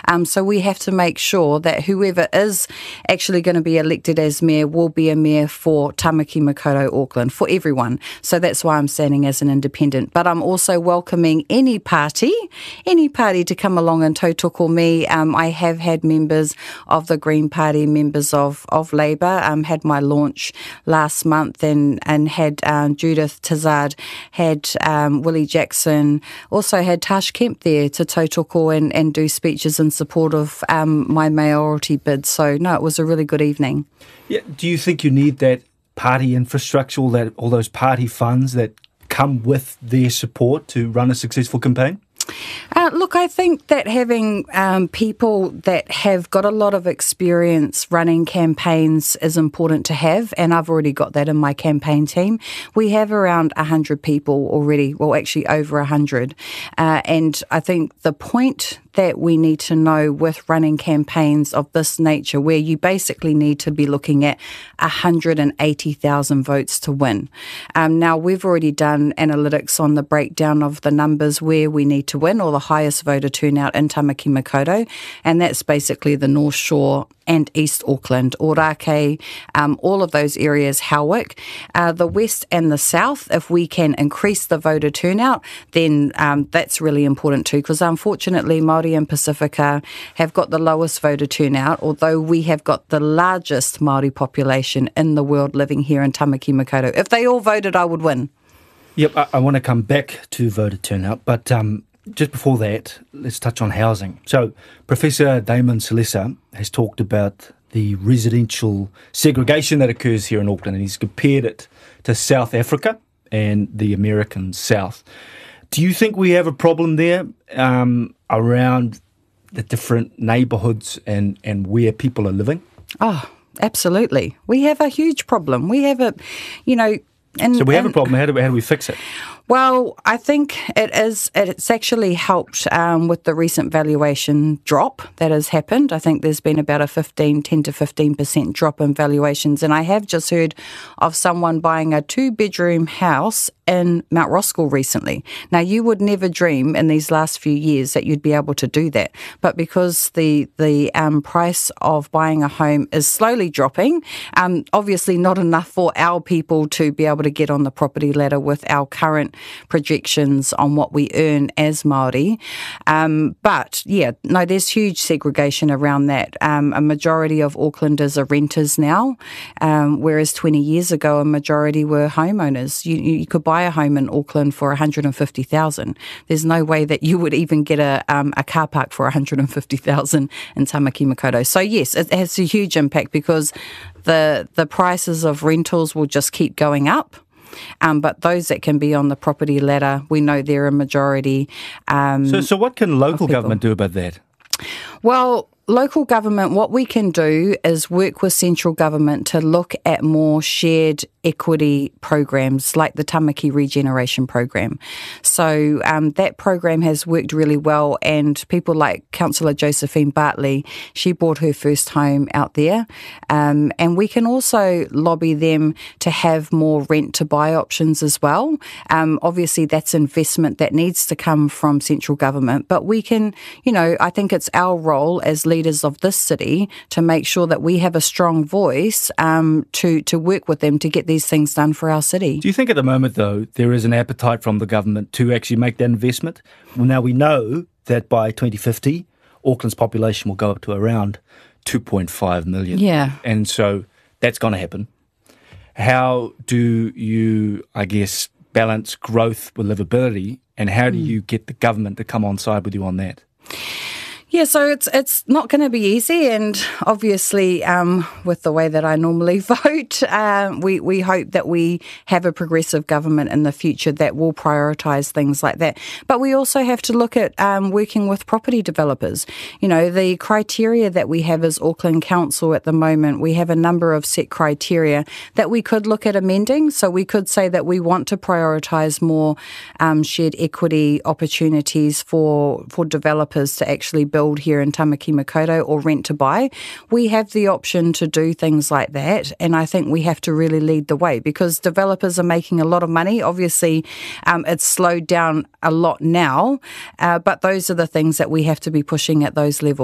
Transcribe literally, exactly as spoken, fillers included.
Um, so we have to make sure that whoever is actually going to be elected as mayor will be a mayor for Tamaki Makaurau, Auckland, for everyone. So that's why I'm standing as an independent. But I'm also welcoming any party, any party to come along and tautoko me. Um, I have had members of the Green Party, members of, of Labour, um, had my launch last month and, and had um, Judith Tizard, had um, Willie Jackson, also had Tash Kemp there to tautoko and, and do speeches in support of um, my mayoralty bid. So, no, it was a really good evening. Yeah. Do you think you need that party infrastructure, all that, all those party funds that come with their support to run a successful campaign? Uh, look, I think that having um, people that have got a lot of experience running campaigns is important to have, and I've already got that in my campaign team. We have around one hundred people already, well, actually over one hundred, uh, and I think the point that we need to know with running campaigns of this nature, where you basically need to be looking at one hundred eighty thousand votes to win. Um, now, we've already done analytics on the breakdown of the numbers where we need to win, or the highest voter turnout in Tamaki Makaurau, and that's basically the North Shore and East Auckland, Orake, um, all of those areas, Howick. Uh, the West and the South, if we can increase the voter turnout, then um, that's really important too, because unfortunately Māori and Pacifica have got the lowest voter turnout, although we have got the largest Māori population in the world living here in Tamaki Makaurau. If they all voted, I would win. Yep, I, I want to come back to voter turnout, but um, just before that, let's touch on housing. So Professor Damon Salesa has talked about the residential segregation that occurs here in Auckland, and he's compared it to South Africa and the American South. Do you think we have a problem there um, around the different neighbourhoods and, and where people are living? Oh, absolutely. We have a huge problem. We have a, you know... And, so we have and, a problem. How do, how do we fix it? Well, I think it is. It's actually helped um, with the recent valuation drop that has happened. I think there's been about a fifteen, ten to fifteen percent drop in valuations. And I have just heard of someone buying a two-bedroom house in Mount Roskill recently. Now, you would never dream in these last few years that you'd be able to do that. But because the the um, price of buying a home is slowly dropping, um, obviously not enough for our people to be able to get on the property ladder with our current projections on what we earn as Māori. Um, but, yeah, no, there's huge segregation around that. Um, a majority of Aucklanders are renters now, um, whereas twenty years ago a majority were homeowners. You, you could buy a home in Auckland for one hundred fifty thousand dollars. There's no way that you would even get a um, a car park for one hundred fifty thousand dollars in Tamaki Makaurau. So, yes, it has a huge impact because the the prices of rentals will just keep going up. Um, but those that can be on the property ladder, we know they're a majority. Um, so, so what can local government do about that? Well, local government, what we can do is work with central government to look at more shared equity programs like the Tamaki Regeneration Program. So um, that program has worked really well, and people like Councillor Josephine Bartley, she bought her first home out there. Um, and we can also lobby them to have more rent-to-buy options as well. Um, obviously, that's investment that needs to come from central government, but we can, you know, I think it's our role as leaders of this city to make sure that we have a strong voice um, to, to work with them to get these things done for our city. Do you think at the moment, though, there is an appetite from the government to actually make that investment? Well, now we know that by twenty fifty, Auckland's population will go up to around two point five million. Yeah. And so that's going to happen. How do you, I guess, balance growth with livability, and how do mm. you get the government to come on side with you on that? Yeah, so it's it's not going to be easy, and obviously um, with the way that I normally vote, uh, we, we hope that we have a progressive government in the future that will prioritise things like that. But we also have to look at um, working with property developers. You know, the criteria that we have as Auckland Council at the moment, we have a number of set criteria that we could look at amending. So we could say that we want to prioritise more um, shared equity opportunities for, for developers to actually build here in Tamaki Makaurau or rent to buy. We have the option to do things like that, and I think we have to really lead the way because developers are making a lot of money. Obviously, um, it's slowed down a lot now, uh, but those are the things that we have to be pushing at those levels.